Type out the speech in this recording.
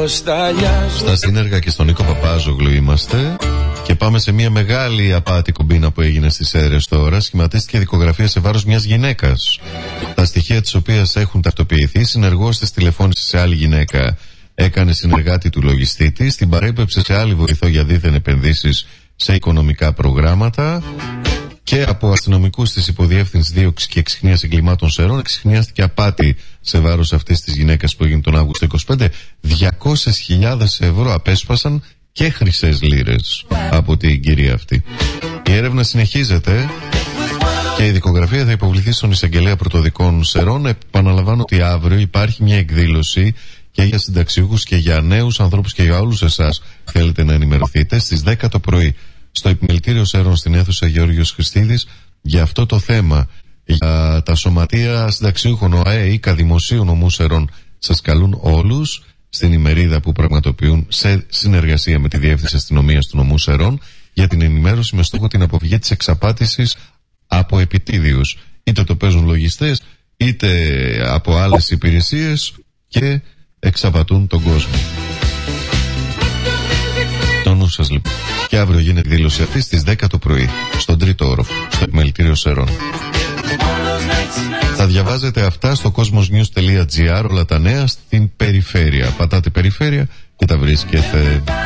Στα Σύνεργα και στον Νίκο Παπάζογλου είμαστε. Και πάμε σε μια μεγάλη απάτη κομπίνα που έγινε στις Σέρρες τώρα. Σχηματίστηκε δικογραφία σε βάρος μιας γυναίκας, τα στοιχεία της οποίας έχουν ταυτοποιηθεί. Συνεργός της τηλεφώνησε σε άλλη γυναίκα, έκανε συνεργάτη του λογιστή της, την παρέπεψε σε άλλη βοηθό για δίθεν επενδύσεις σε οικονομικά προγράμματα. Και από αστυνομικούς της Υποδιεύθυνσης Δίωξης και Εξιχνίας Εγκλημάτων Σερών εξιχνιάστηκε απάτη σε βάρος αυτής της γυναίκας που έγινε τον Αύγουστο 25. 200.000 ευρώ απέσπασαν και χρυσές λίρες από την κυρία αυτή. Η έρευνα συνεχίζεται και η δικογραφία θα υποβληθεί στον εισαγγελέα πρωτοδικών Σερών. Επαναλαμβάνω ότι αύριο υπάρχει μια εκδήλωση και για συνταξιούχους και για νέους ανθρώπους και για όλους εσάς θέλετε να ενημερωθείτε στις 10 το πρωί στο Επιμελητήριο Σέρων στην αίθουσα Γεώργιος Χριστίδης για αυτό το θέμα. Για τα σωματεία συνταξιούχων ΟΑΕ ή Δημοσίου Νομού Σερών σας καλούν όλους στην ημερίδα που πραγματοποιούν σε συνεργασία με τη Διεύθυνση Αστυνομίας του Νομού Σερών για την ενημέρωση με στόχο την αποφυγή της εξαπάτησης από επιτίδιους. Είτε το παίζουν λογιστές είτε από άλλες υπηρεσίες και εξαπατούν τον κόσμο. Το νου σας λοιπόν. Και αύριο γίνεται δήλωση αυτή στις 10 το πρωί στον τρίτο όροφο στο Επιμελητήριο Σερών. Θα διαβάζετε αυτά στο cosmosnews.gr, όλα τα νέα στην περιφέρεια. Πατάτε περιφέρεια και τα βρίσκετε.